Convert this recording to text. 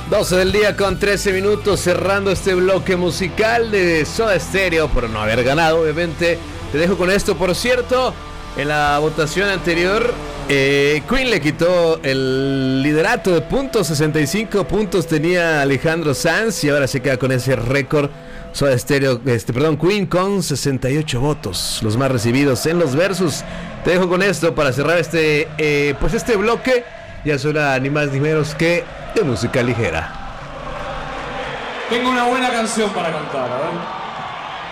12 del día con 13 minutos, cerrando este bloque musical de Soda Stereo, por no haber ganado, obviamente. Te dejo con esto, por cierto, en la votación anterior, Queen le quitó el liderato de puntos, 65 puntos tenía Alejandro Sanz, y ahora se queda con ese récord. Soda Stereo, Queen con 68 votos, los más recibidos en los versus. Te dejo con esto para cerrar este bloque. Ya suena ni más ni menos que de música ligera. Tengo una buena canción para cantar, a ver.